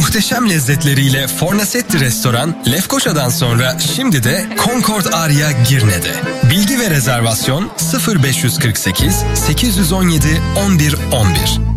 Muhteşem lezzetleriyle Fornasetti Restoran, Lefkoşa'dan sonra şimdi de Concord Aria Girne'de. Bilgi ve rezervasyon 0548 817 11 11.